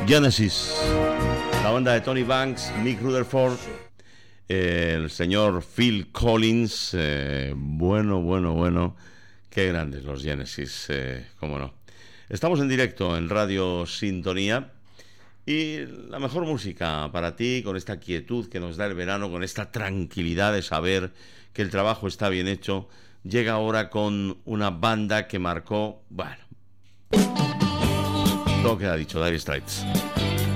Genesis, la banda de Tony Banks, Mick Rutherford, el señor Phil Collins. Bueno, qué grandes los Genesis, cómo no. Estamos en directo en Radio Sintonía y la mejor música para ti, con esta quietud que nos da el verano, con esta tranquilidad de saber que el trabajo está bien hecho, llega ahora con una banda que marcó, bueno, todo queda dicho, Dire Straits.